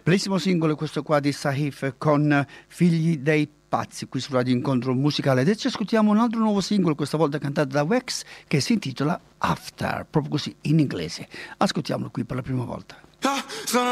Bellissimo singolo questo qua di Sahif con Figli dei Pazzi qui su Radio Incontro Musicale. Adesso ascoltiamo un altro nuovo singolo, questa volta cantato da Wex, che si intitola After, proprio così in inglese. Ascoltiamolo qui per la prima volta. Sono